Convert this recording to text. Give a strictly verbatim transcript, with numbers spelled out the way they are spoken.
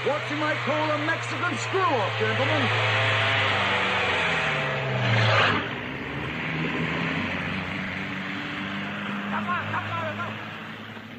What you might call a Mexican screw-off, gentlemen. Come on, come on.